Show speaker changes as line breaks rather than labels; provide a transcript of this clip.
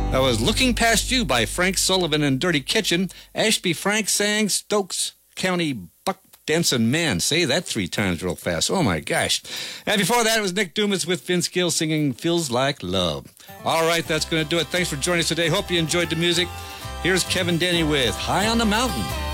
That was Looking Past You by Frank Sullivan and Dirty Kitchen. Ashby Frank sang Stokes County Buck Dancing Man. Say that 3 times real fast. Oh, my gosh. And before that, it was Nick Dumas with Vince Gill singing Feels Like Love. All right, that's going to do it. Thanks for joining us today. Hope you enjoyed the music. Here's Kevin Denny with High on the Mountain.